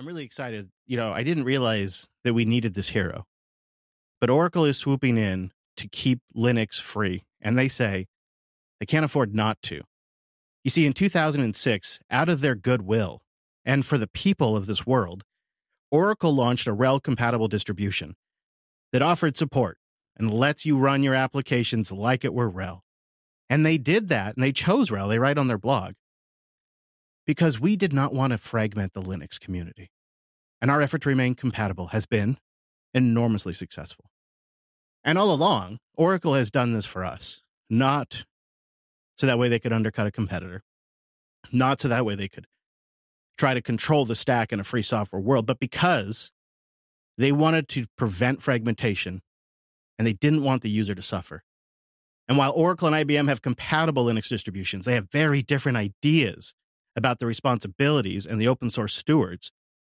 I'm really excited. I didn't realize that we needed this hero, but Oracle is swooping in to keep Linux free, and they say they can't afford not to. You see, in 2006, out of their goodwill and for the people of this world, Oracle launched a RHEL-compatible distribution that offered support and lets you run your applications like it were RHEL. And they did that, and they chose RHEL, they write on their blog, because we did not want to fragment the Linux community. And our effort to remain compatible has been enormously successful. And all along, Oracle has done this for us, not so that way they could undercut a competitor, not so that way they could try to control the stack in a free software world, but because they wanted to prevent fragmentation and they didn't want the user to suffer. And while Oracle and IBM have compatible Linux distributions, they have very different ideas about the responsibilities and the open source stewards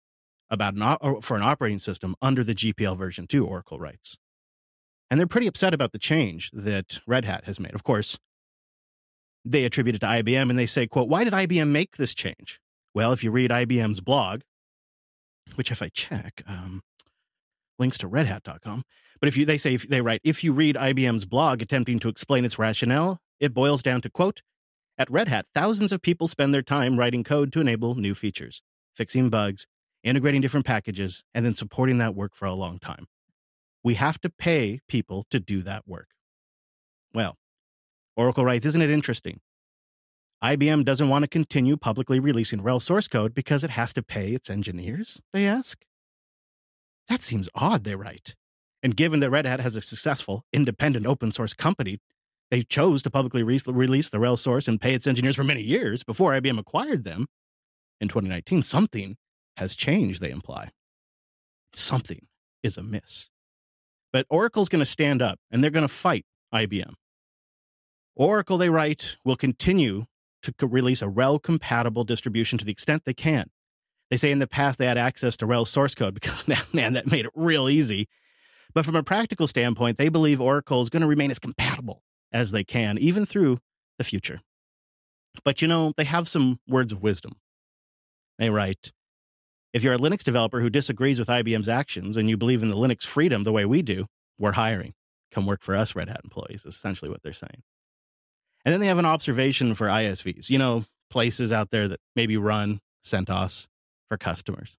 for an operating system under the GPL version 2, Oracle writes. And they're pretty upset about the change that Red Hat has made. Of course, they attribute it to IBM and they say, quote, "Why did IBM make this change?" Well, if you read IBM's blog, which if I check, links to redhat.com, but if you read IBM's blog attempting to explain its rationale, it boils down to, quote, "At Red Hat, thousands of people spend their time writing code to enable new features, fixing bugs, integrating different packages, and then supporting that work for a long time. We have to pay people to do that work." Well, Oracle writes, "Isn't it interesting? IBM doesn't want to continue publicly releasing RHEL source code because it has to pay its engineers?" they ask. That seems odd, they write. And given that Red Hat has a successful, independent open source company, they chose to publicly release the RHEL source and pay its engineers for many years before IBM acquired them. In 2019, something has changed, they imply. Something is amiss. But Oracle's going to stand up, and they're going to fight IBM. Oracle, they write, will continue to release a RHEL-compatible distribution to the extent they can. They say in the past they had access to RHEL source code because, man, that made it real easy. But from a practical standpoint, they believe Oracle is going to remain as compatible as they can, even through the future. But, they have some words of wisdom. They write, "If you're a Linux developer who disagrees with IBM's actions and you believe in the Linux freedom the way we do, we're hiring. Come work for us, Red Hat employees," is essentially what they're saying. And then they have an observation for ISVs, places out there that maybe run CentOS for customers.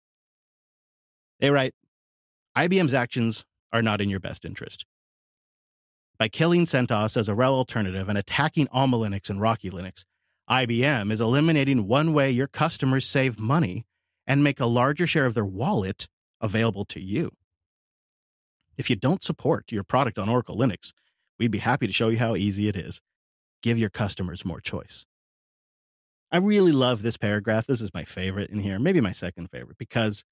They write, "IBM's actions are not in your best interest. By killing CentOS as a RHEL alternative and attacking Alma Linux and Rocky Linux, IBM is eliminating one way your customers save money and make a larger share of their wallet available to you. If you don't support your product on Oracle Linux, we'd be happy to show you how easy it is. Give your customers more choice." I really love this paragraph. This is my favorite in here, maybe my second favorite, because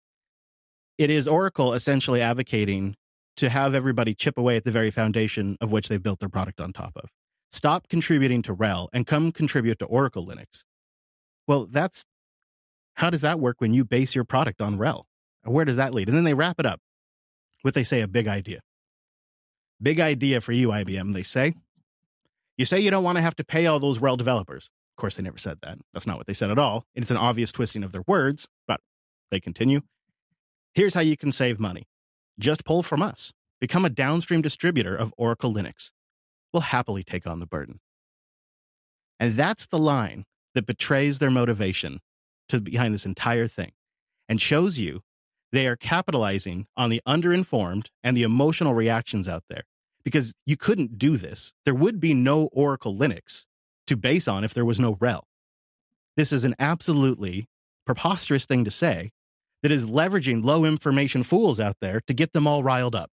it is Oracle essentially advocating to have everybody chip away at the very foundation of which they built their product on top of. Stop contributing to RHEL and come contribute to Oracle Linux. Well, how does that work when you base your product on RHEL? Where does that lead? And then they wrap it up with, they say, a big idea. Big idea for you, IBM, they say. You say you don't want to have to pay all those RHEL developers. Of course, they never said that. That's not what they said at all. It's an obvious twisting of their words, but they continue. "Here's how you can save money. Just pull from us. Become a downstream distributor of Oracle Linux. We'll happily take on the burden." And that's the line that betrays their motivation behind this entire thing and shows you they are capitalizing on the underinformed and the emotional reactions out there. Because you couldn't do this. There would be no Oracle Linux to base on if there was no RHEL. This is an absolutely preposterous thing to say that is leveraging low information fools out there to get them all riled up.